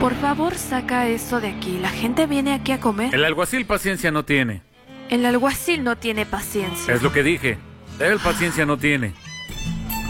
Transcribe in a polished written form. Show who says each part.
Speaker 1: Por favor, saca eso de aquí. La gente viene aquí a comer.
Speaker 2: El alguacil paciencia no tiene.
Speaker 1: El alguacil no tiene paciencia.
Speaker 2: Es lo que dije. Él paciencia no tiene.